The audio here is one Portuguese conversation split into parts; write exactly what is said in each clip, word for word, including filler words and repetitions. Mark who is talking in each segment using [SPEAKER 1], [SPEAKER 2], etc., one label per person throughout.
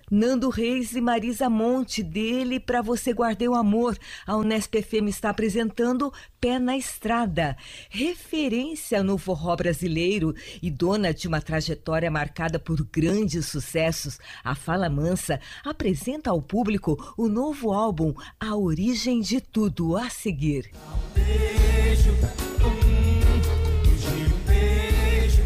[SPEAKER 1] Nando Reis e Marisa Monte, dele Pra Você Guardei o Amor. A Unesp F M está apresentando Pé na Estrada, referência no forró brasileiro e dona de uma trajetória marcada por grandes sucessos. A Fala Mansa apresenta ao público o novo álbum A Origem de Tudo. A seguir.
[SPEAKER 2] Beijo, um, um beijo,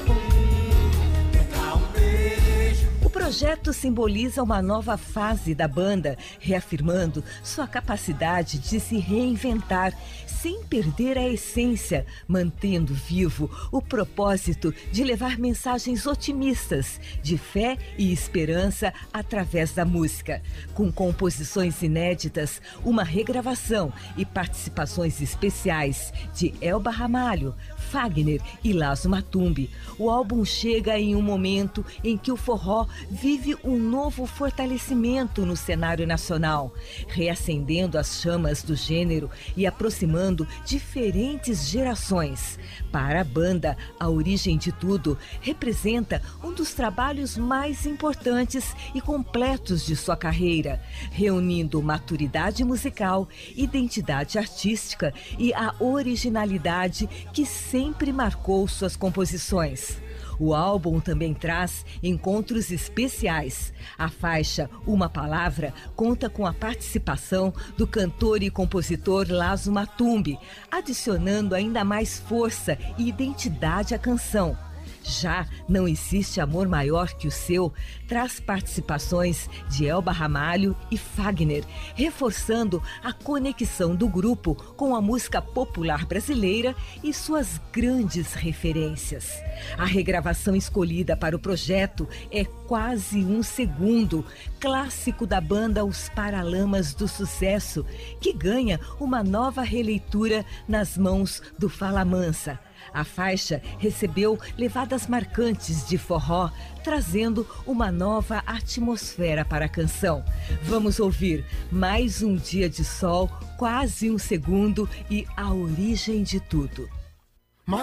[SPEAKER 2] um, pegar um beijo.
[SPEAKER 1] O projeto simboliza uma nova fase da banda, reafirmando sua capacidade de se reinventar sem perder a essência, mantendo vivo o propósito de levar mensagens otimistas, de fé e esperança através da música. Com composições inéditas, uma regravação e participações especiais de Elba Ramalho, Fagner e Lazo Matumbi, o álbum chega em um momento em que o forró vive um novo fortalecimento no cenário nacional, reacendendo as chamas do gênero e aproximando diferentes gerações. Para a banda, A Origem de Tudo representa um dos trabalhos mais importantes e completos de sua carreira, reunindo maturidade musical, identidade artística e a originalidade que sempre marcou suas composições. O álbum também traz encontros especiais. A faixa Uma Palavra conta com a participação do cantor e compositor Lazo Matumbi, adicionando ainda mais força e identidade à canção. Já Não Existe Amor Maior Que o Seu traz participações de Elba Ramalho e Fagner, reforçando a conexão do grupo com a música popular brasileira e suas grandes referências. A regravação escolhida para o projeto é Quase um Segundo, clássico da banda Os Paralamas do Sucesso, que ganha uma nova releitura nas mãos do Fala Mansa. A faixa recebeu levadas marcantes de forró, trazendo uma nova atmosfera para a canção. Vamos ouvir Mais um Dia de Sol, Quase um Segundo e A Origem de Tudo.